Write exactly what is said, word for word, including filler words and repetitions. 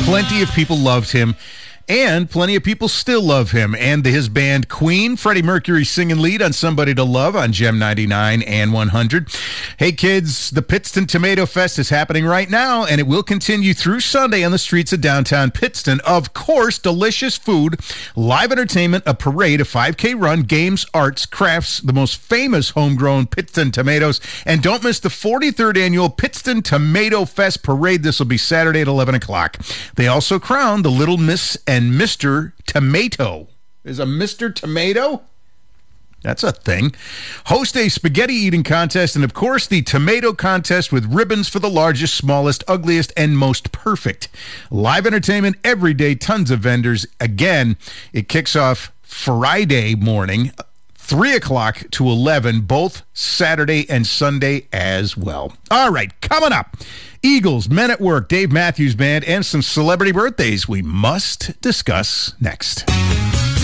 Plenty of people loved him, and plenty of people still love him. And his band Queen, Freddie Mercury singing lead on Somebody to Love on Gem ninety-nine and one hundred. Hey kids, the Pittston Tomato Fest is happening right now, and it will continue through Sunday on the streets of downtown Pittston. Of course, delicious food, live entertainment, a parade, a five K run, games, arts, crafts, the most famous homegrown Pittston tomatoes, and don't miss the forty-third annual Pittston Tomato Fest parade. This will be Saturday at eleven o'clock. They also crown the Little Miss and And Mister Tomato. Is a Mister Tomato? That's a thing. Host a spaghetti eating contest, and of course the tomato contest with ribbons for the largest, smallest, ugliest, and most perfect. Live entertainment every day, tons of vendors. Again, it kicks off Friday morning, three o'clock to eleven, both Saturday and Sunday as well. All right, coming up, Eagles, Men at Work, Dave Matthews Band, and some celebrity birthdays we must discuss next.